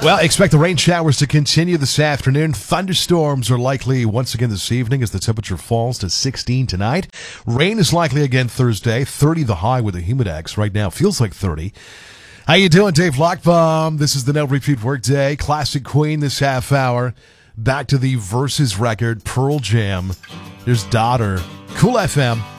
Well, expect the rain showers to continue this afternoon. Thunderstorms are likely once again this evening as the temperature falls to 16 tonight. Rain is likely again Thursday, 30 the high with a humidex. Right now feels like 30. How you doing, Dave Lockbaum? This is the No Repeat Workday. Classic Queen this half hour. Back to the Versus record, Pearl Jam. There's Daughter. Cool FM.